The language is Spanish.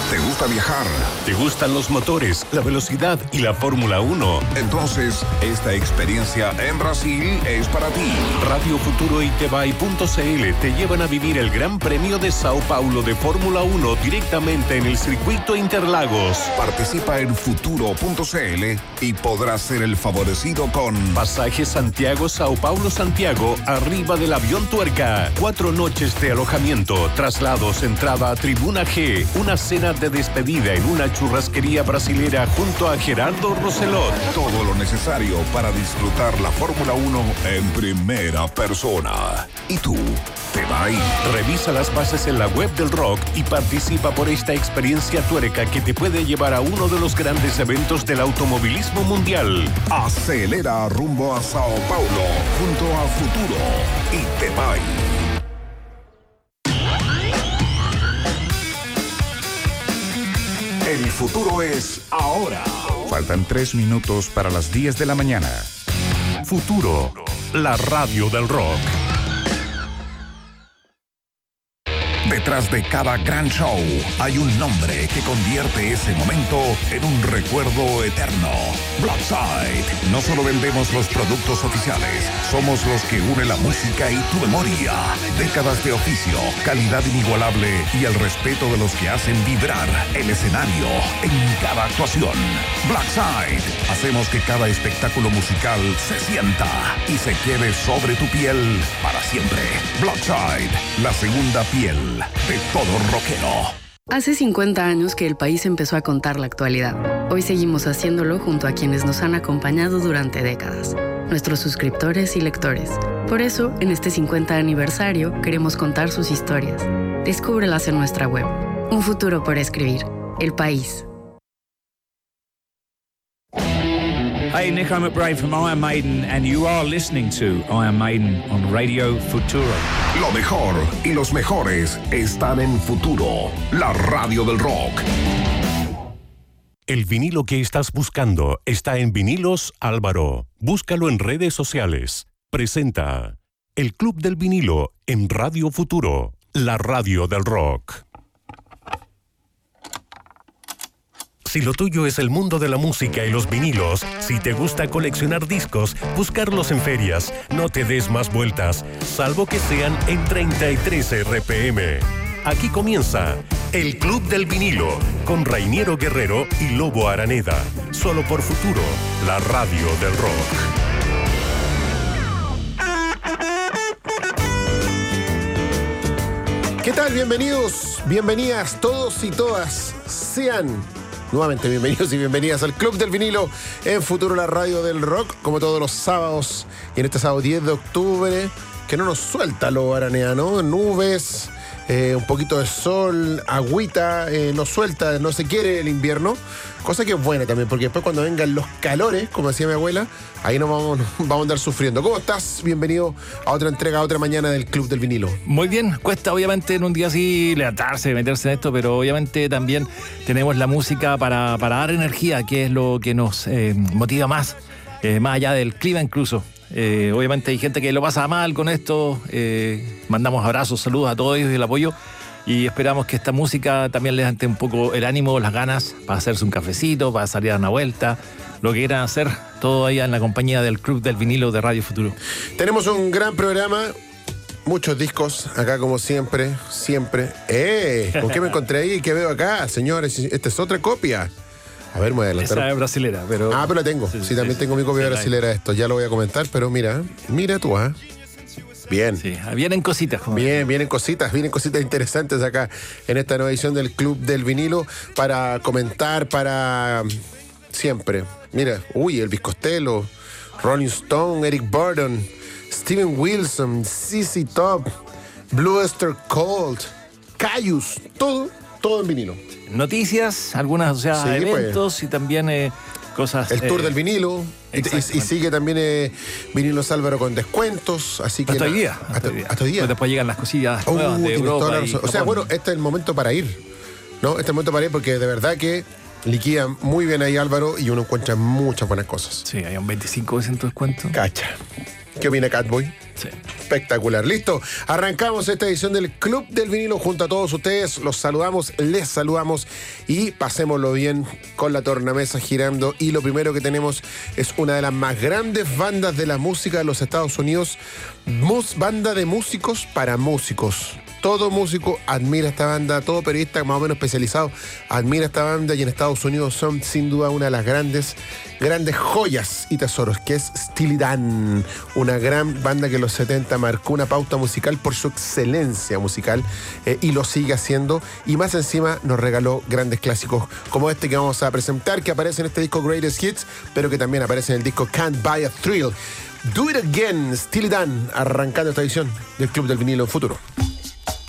¿Te gusta viajar? ¿Te gustan los motores, la velocidad y la Fórmula 1? Entonces, esta experiencia en Brasil es para ti. Radio Futuro y Tebai.cl te llevan a vivir el Gran Premio de Sao Paulo de Fórmula 1 directamente en el circuito Interlagos. Participa en futuro.cl y podrás ser el favorecido con pasaje Santiago, Sao Paulo, Santiago, arriba del avión Tuerca. 4 noches de alojamiento, traslados, entrada a Tribuna G, una cena de despedida en una churrasquería brasilera junto a Gerardo Roselot. Todo lo necesario para disfrutar la Fórmula 1 en primera persona. ¿Y tú? ¿Te va a ir? Revisa las bases en la web del rock y participa por esta experiencia tuerca que te puede llevar a uno de los grandes eventos del automovilismo mundial. Acelera rumbo a Sao Paulo junto a Futuro y Tebai. El futuro es ahora. Faltan 3 minutos para las 10 de la mañana. Futuro, la radio del rock. Detrás de cada gran show hay un nombre que convierte ese momento en un recuerdo eterno. Blackside. No solo vendemos los productos oficiales, somos los que unen la música y tu memoria. Décadas de oficio, calidad inigualable y el respeto de los que hacen vibrar el escenario en cada actuación. Blackside. Hacemos que cada espectáculo musical se sienta y se quede sobre tu piel para siempre. Blackside, la segunda piel de todo rockero. Hace 50 años que el país empezó a contar la actualidad. Hoy seguimos haciéndolo junto a quienes nos han acompañado durante décadas, nuestros suscriptores y lectores. Por eso, en este 50 aniversario, queremos contar sus historias. Descúbrelas en nuestra web. Un futuro por escribir. El País. Hey, Nick, I'm McBride from Iron Maiden, and you are listening to Iron Maiden on Radio Futuro. Lo mejor y los mejores están en Futuro, la radio del rock. El vinilo que estás buscando está en Vinilos Álvaro. Búscalo en redes sociales. Presenta El Club del Vinilo en Radio Futuro, la radio del rock. Si lo tuyo es el mundo de la música y los vinilos, si te gusta coleccionar discos, buscarlos en ferias, no te des más vueltas, salvo que sean en 33 RPM. Aquí comienza El Club del Vinilo, con Rainiero Guerrero y Lobo Araneda. Solo por Futuro, la radio del rock. ¿Qué tal? Bienvenidos, bienvenidas todos y todas. Sean nuevamente bienvenidos y bienvenidas al Club del Vinilo en Futuro, la radio del rock, como todos los sábados. Y en este sábado 10 de octubre, que no nos suelta lo Aranea, ¿no? Nubes, un poquito de sol, agüita, nos suelta, no se quiere el invierno. Cosa que es buena también, porque después cuando vengan los calores, como decía mi abuela, ahí nos vamos a andar sufriendo. ¿Cómo estás? Bienvenido a otra entrega, a otra mañana del Club del Vinilo. Muy bien, cuesta obviamente en un día así levantarse, meterse en esto, pero obviamente también tenemos la música para dar energía, que es lo que nos motiva más allá del clima incluso. Obviamente hay gente que lo pasa mal con esto, mandamos abrazos, saludos a todos ellos y el apoyo. Y esperamos que esta música también les dé un poco el ánimo, las ganas para hacerse un cafecito, para salir a dar una vuelta, lo que quieran hacer, todo allá en la compañía del Club del Vinilo de Radio Futuro. Tenemos un gran programa, muchos discos, acá como siempre. ¿Con qué me encontré ahí? ¿Qué veo acá? Señores, esta es otra copia. A ver, me voy a adelantar. Esa es brasilera, pero... pero la tengo. Sí, también tengo mi copia brasilera de esto. Ya lo voy a comentar, pero mira tú, ¿ah? Bien. Sí, vienen cositas. Vienen cositas interesantes acá en esta nueva edición del Club del Vinilo para comentar, para siempre. Mira, Elvis Costello, Rolling Stone, Eric Burdon, Steven Wilson, ZZ Top, Blue Oyster Cult, Caius, todo en vinilo. Noticias, algunas, eventos, pues, y también cosas. El tour del vinilo. Y sigue también Vinilos Álvaro con descuentos. Así que hasta hoy día. Pues después llegan las cosillas nuevas de Europa. O sea, bueno, este es el momento para ir. ¿No? Este es el momento para ir porque de verdad que liquidan muy bien ahí Álvaro y uno encuentra muchas buenas cosas. Sí, hay un 25% de descuento. Cacha. ¿Qué opina Catboy? Sí. Espectacular. Listo. Arrancamos esta edición del Club del Vinilo junto a todos ustedes. Los saludamos, les saludamos y pasémoslo bien con la tornamesa girando. Y lo primero que tenemos es una de las más grandes bandas de la música de los Estados Unidos. Banda de músicos para músicos. Todo músico admira esta banda, todo periodista más o menos especializado admira esta banda, y en Estados Unidos son sin duda una de las grandes joyas y tesoros, que es Steely Dan, una gran banda que en los 70 marcó una pauta musical por su excelencia musical, y lo sigue haciendo, y más encima nos regaló grandes clásicos como este que vamos a presentar, que aparece en este disco Greatest Hits, pero que también aparece en el disco Can't Buy a Thrill. Do It Again, Steely Dan, arrancando esta edición del Club del Vinilo en Futuro.